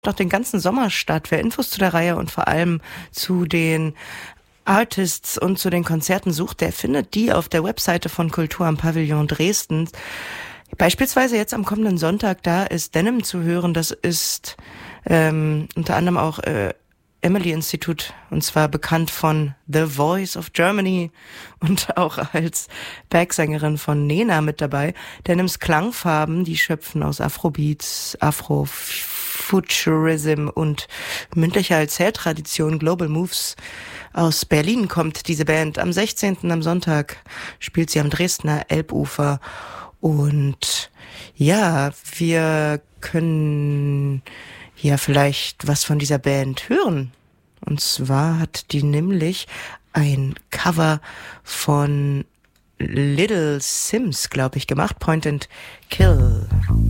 noch den ganzen Sommer statt. Wer Infos zu der Reihe und vor allem zu den Artists und zu den Konzerten sucht, der findet die auf der Webseite von Kultur am Pavillon Dresden. Beispielsweise jetzt am kommenden Sonntag, da ist Denim zu hören. Das ist unter anderem auch Emily-Institut, und zwar bekannt von The Voice of Germany und auch als Backsängerin von Nena mit dabei. Denims Klangfarben, die schöpfen aus Afrobeats, Afrofuturism und mündlicher Erzähltradition. Global Moves aus Berlin kommt diese Band. Am 16. am Sonntag spielt sie am Dresdner Elbufer. Und ja, wir können ja vielleicht was von dieser Band hören. Und zwar hat die nämlich ein Cover von Little Sims, glaube ich, gemacht. Point and Kill.